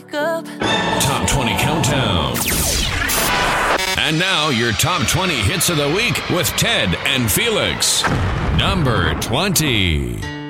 wake up. Top 20 Countdown. And now your top 20 hits of the week with Ted and Felix. Number 20.